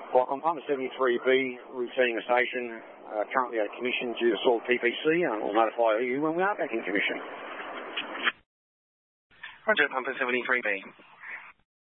Well, I'm Pumper 73B, routining a station, currently out of commission due to soil PPC, and we'll notify you when we are back in commission. Roger, Pumper 73B.